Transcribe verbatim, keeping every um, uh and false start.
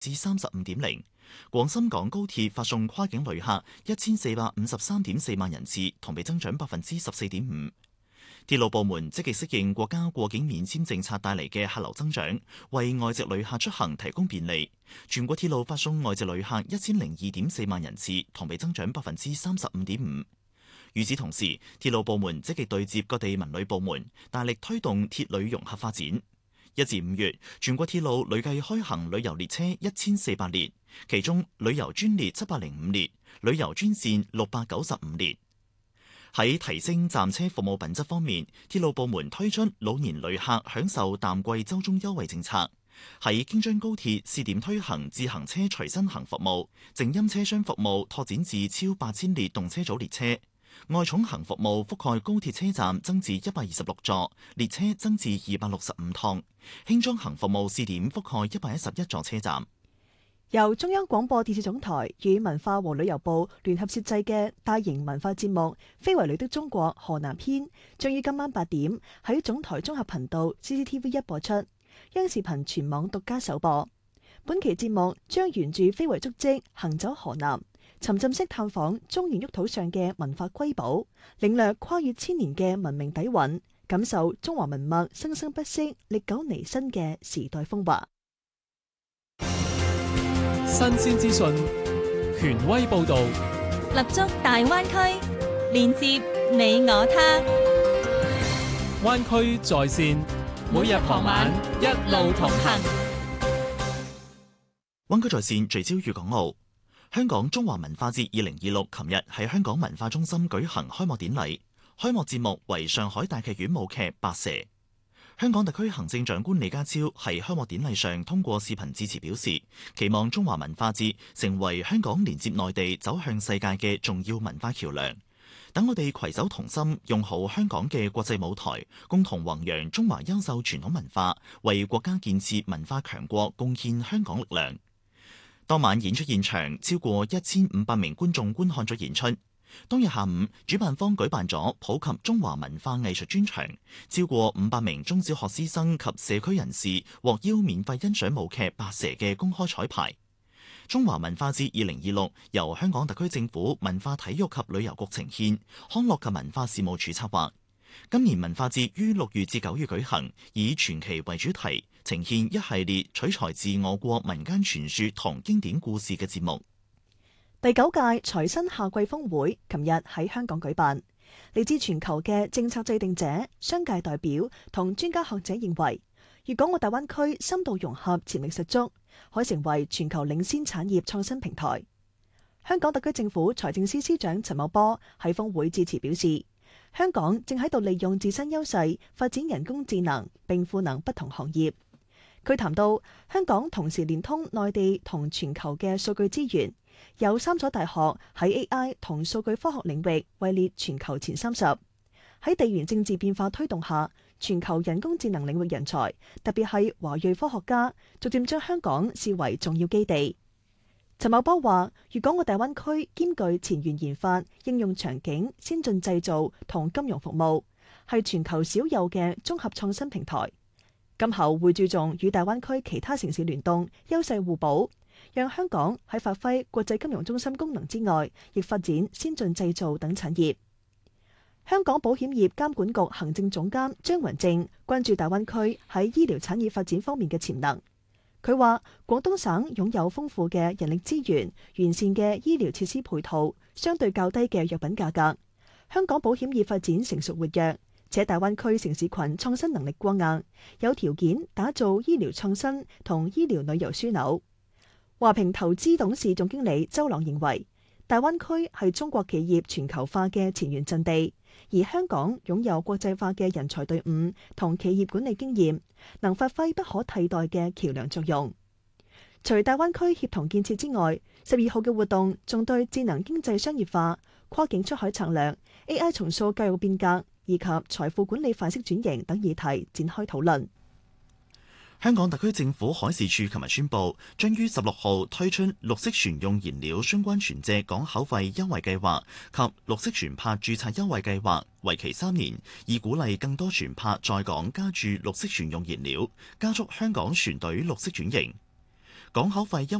至三十五點零。廣深港高鐵發送跨境旅客一千四百五十三點四萬人次，同比增長百分之十四點五。鐵路部門積極適應國家過境免簽政策帶嚟嘅客流增長，為外籍旅客出行提供便利。全國鐵路發送外籍旅客一千零二點四萬人次，同比增長百分之三十五點五。與此同時，鐵路部門積極對接各地文旅部門，大力推動鐵旅融合發展。一至五月，全國鐵路累計開行旅遊列車一千四百列，其中旅遊專列七百零五列，旅遊專線六百九十五列。喺提升站車服務品質方面，鐵路部門推出老年旅客享受淡季週中優惠政策。喺京津高鐵試點推行自行車隨身行服務，靜音車廂服務拓展至超八千列動車組列車。外重行服務覆蓋高鐵車站增至一百二十六座，列車增至二百六十五趟。輕裝行服務試點覆蓋一百一十一座車站。 由中央廣播電視總台與文化和旅遊部聯合設製嘅大型文化節目《非遺裏的中國河南篇》將於今晚八點喺總台綜合頻道 C C T V 一播出，央視頻全網獨家首播。本期節目將沿住非遺足跡行走河南，沉浸式探訪中原沃土上嘅文化瑰寶，領略跨越千年嘅文明底蘊，感受中華文脈生生不息、歷久彌新嘅時代風華。 新鮮資訊，權威報導， 立足大灣區，連接你我他。 灣區在線，每日傍晚一路同行。 灣區在線聚焦粵港澳。香港中華文化節二零二六琴日喺香港文化中心舉行開幕典禮，開幕節目為上海大劇院舞劇《白蛇》。香港特區行政長官李家超喺開幕典禮上通過視頻致辭表示，期望中華文化節成為香港連接內地走向世界嘅重要文化橋樑。等我哋攜手同心，用好香港嘅國際舞台，共同弘揚中華優秀傳統文化，為國家建設文化強國貢獻香港力量。當晚演出現場超過一千五百名觀眾觀看咗演出。當日下午，主辦方舉辦咗普及中華文化藝術專場，超過五百名中小學師生及社區人士獲邀免費欣賞舞劇《白蛇》嘅公開彩排。中華文化節二零二六由香港特區政府文化體育及旅遊局呈獻，康樂及文化事務署策劃。今年文化節於六月至九月舉行，以傳奇為主題，呈現一系列取材自我國民間傳說同經典故事嘅節目。 第九屆財新夏季峰會琴日喺香港舉辦，嚟自全球嘅政策制定者、商界代表同專家學者認為，粵港澳大灣區深度融合潛力十足，可成為全球領先產業創新平台。香港特區政府財政司司長陳茂波喺峰會致辭表示，香港正喺度利用自身優勢發展人工智能，並賦能不同行業。佢談到，香港同時連通內地同全球嘅數據資源，有三所大學喺 A I 同數據科學領域位列全球前三十。喺地緣政治變化推動下，全球人工智能領域人才，特別係華裔科學家，逐漸將香港視為重要基地。陳茂波話，粵港澳大灣區兼具前沿研發、應用場景、先進製造同金融服務，係全球少有嘅綜合創新平台。今後會注重與大灣區其他城市聯動，優勢互補，讓香港喺發揮國際金融中心功能之外，亦發展先進製造等產業。香港保險業監管局行政總監張雲正關注大灣區喺醫療產業發展方面嘅潛能。佢話：廣東省擁有豐富嘅人力資源、完善嘅醫療設施配套、相對較低嘅藥品價格。香港保險業發展成熟活躍，且大灣區城市群創新能力過硬，有條件打造醫療創新同醫療旅遊樞紐。華平投資董事總經理周朗認為，大灣區係中國企業全球化嘅前沿陣地，而香港擁有國際化嘅人才隊伍同企業管理經驗，能發揮不可替代嘅橋樑作用。除大灣區協同建設之外，十二號嘅活動仲對智能經濟商業化、跨境出海策略、A I 重塑教育變革以及財富管理範式轉型等議題展開討論。 香港特區政府海事處琴日宣布，將於十六號推出綠色船用燃料相關船隻港口費優惠計劃及綠色船舶註冊優惠計劃，為期三年，以鼓勵更多船舶在港加注綠色船用燃料，加速香港船隊綠色轉型。 港口費因